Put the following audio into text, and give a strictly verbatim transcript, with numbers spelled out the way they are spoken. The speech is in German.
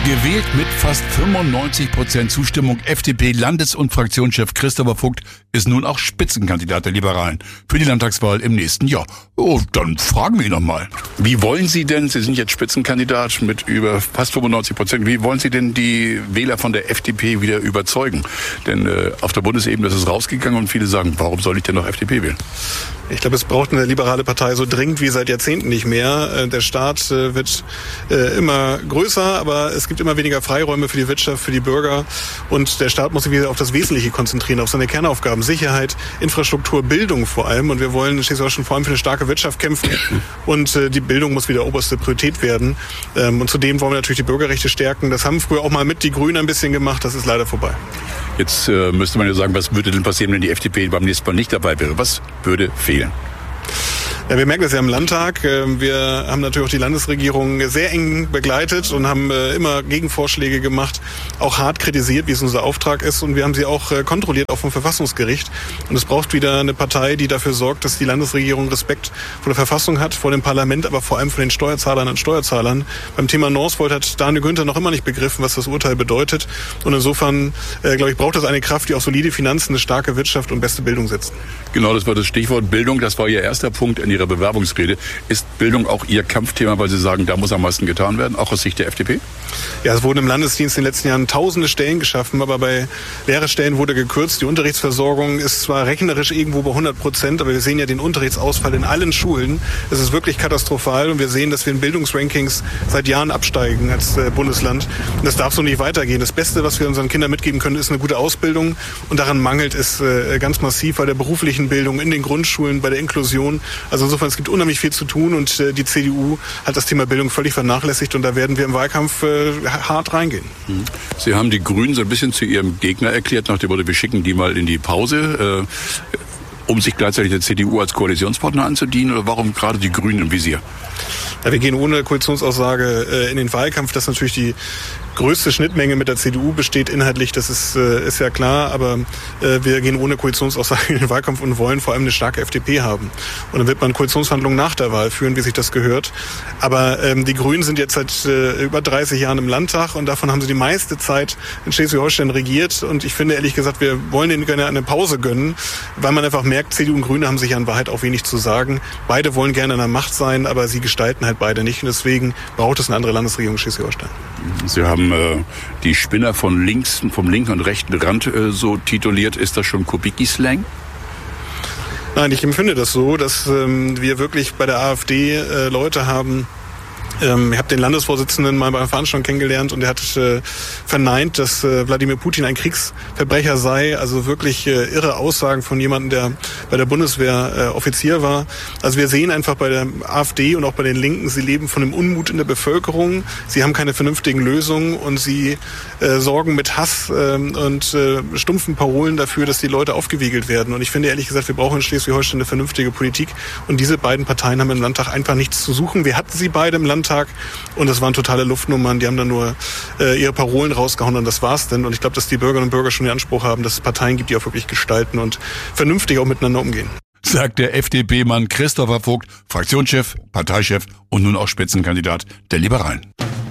Gewählt mit fast fünfundneunzig Prozent Zustimmung, F D P-Landes- und Fraktionschef Christopher Vogt ist nun auch Spitzenkandidat der Liberalen für die Landtagswahl im nächsten Jahr. Oh, dann fragen wir ihn noch mal. Wie wollen Sie denn, Sie sind jetzt Spitzenkandidat mit über fast fünfundneunzig Prozent, wie wollen Sie denn die Wähler von der F D P wieder überzeugen? Denn äh, auf der Bundesebene ist es rausgegangen und viele sagen, warum soll ich denn noch F D P wählen? Ich glaube, es braucht eine liberale Partei so dringend wie seit Jahrzehnten nicht mehr. Der Staat wird immer größer, aber es gibt immer weniger Freiräume für die Wirtschaft, für die Bürger. Und der Staat muss sich wieder auf das Wesentliche konzentrieren, auf seine Kernaufgaben. Sicherheit, Infrastruktur, Bildung vor allem. Und wir wollen in Schleswig-Holstein vor allem für eine starke Wirtschaft kämpfen. Und die Bildung muss wieder oberste Priorität werden. Und zudem wollen wir natürlich die Bürgerrechte stärken. Das haben früher auch mal mit die Grünen ein bisschen gemacht. Das ist leider vorbei. Jetzt äh, müsste man ja sagen, was würde denn passieren, wenn die F D P beim nächsten Mal nicht dabei wäre? Was würde fehlen? Ja, wir merken das ja im Landtag. Wir haben natürlich auch die Landesregierung sehr eng begleitet und haben immer Gegenvorschläge gemacht, auch hart kritisiert, wie es unser Auftrag ist. Und wir haben sie auch kontrolliert, auch vom Verfassungsgericht. Und es braucht wieder eine Partei, die dafür sorgt, dass die Landesregierung Respekt vor der Verfassung hat, vor dem Parlament, aber vor allem vor den Steuerzahlern und Steuerzahlern. Beim Thema Northvolt hat Daniel Günther noch immer nicht begriffen, was das Urteil bedeutet. Und insofern, äh, glaube ich, braucht es eine Kraft, die auf solide Finanzen, eine starke Wirtschaft und beste Bildung setzt. Genau, das war das Stichwort Bildung. Das war Ihr erster Punkt in Ihrer Bewerbungsrede. Ist Bildung auch Ihr Kampfthema, weil Sie sagen, da muss am meisten getan werden, auch aus Sicht der F D P? Ja, es wurden im Landesdienst in den letzten Jahren tausende Stellen geschaffen, aber bei Lehrerstellen wurde gekürzt. Die Unterrichtsversorgung ist zwar rechnerisch irgendwo bei hundert Prozent, aber wir sehen ja den Unterrichtsausfall in allen Schulen. Es ist wirklich katastrophal und wir sehen, dass wir in Bildungsrankings seit Jahren absteigen als äh, Bundesland. Und das darf so nicht weitergehen. Das Beste, was wir unseren Kindern mitgeben können, ist eine gute Ausbildung und daran mangelt es äh, ganz massiv bei der beruflichen Bildung, in den Grundschulen, bei der Inklusion. Also insofern, es gibt unheimlich viel zu tun und äh, die C D U hat das Thema Bildung völlig vernachlässigt und da werden wir im Wahlkampf äh, hart reingehen. Sie haben die Grünen so ein bisschen zu Ihrem Gegner erklärt, nach dem Motto, wir schicken die mal in die Pause, äh, um sich gleichzeitig der C D U als Koalitionspartner anzudienen, oder warum gerade die Grünen im Visier? Ja, wir gehen ohne Koalitionsaussage äh, in den Wahlkampf, dass natürlich die größte Schnittmenge mit der C D U besteht inhaltlich, das ist, äh, ist ja klar, aber äh, wir gehen ohne Koalitionsaussage in den Wahlkampf und wollen vor allem eine starke F D P haben. Und dann wird man Koalitionsverhandlungen nach der Wahl führen, wie sich das gehört. Aber ähm, die Grünen sind jetzt seit äh, über dreißig Jahren im Landtag und davon haben sie die meiste Zeit in Schleswig-Holstein regiert und ich finde ehrlich gesagt, wir wollen denen gerne eine Pause gönnen, weil man einfach merkt, C D U und Grüne haben sich ja in Wahrheit auch wenig zu sagen. Beide wollen gerne an der Macht sein, aber sie gestalten halt beide nicht und deswegen braucht es eine andere Landesregierung in Schleswig-Holstein. Sie haben äh, die Spinner von links, vom linken und rechten Rand äh, so tituliert. Ist das schon Kubicki-Slang? Nein, ich empfinde das so, dass ähm, wir wirklich bei der AfD äh, Leute haben. Ähm, ich habe den Landesvorsitzenden mal bei einer Veranstaltung kennengelernt und er hat äh, verneint, dass äh, Wladimir Putin ein Kriegsverbrecher sei. Also wirklich äh, irre Aussagen von jemandem, der bei der Bundeswehr äh, Offizier war. Also wir sehen einfach bei der AfD und auch bei den Linken, sie leben von dem Unmut in der Bevölkerung. Sie haben keine vernünftigen Lösungen und sie äh, sorgen mit Hass äh, und äh, stumpfen Parolen dafür, dass die Leute aufgewiegelt werden. Und ich finde ehrlich gesagt, wir brauchen in Schleswig-Holstein eine vernünftige Politik. Und diese beiden Parteien haben im Landtag einfach nichts zu suchen. Wir hatten sie beide im Landtag. Und das waren totale Luftnummern. Die haben dann nur äh, ihre Parolen rausgehauen und das war's denn. Und ich glaube, dass die Bürgerinnen und Bürger schon den Anspruch haben, dass es Parteien gibt, die auch wirklich gestalten und vernünftig auch miteinander umgehen. Sagt der F D P-Mann Christopher Vogt, Fraktionschef, Parteichef und nun auch Spitzenkandidat der Liberalen.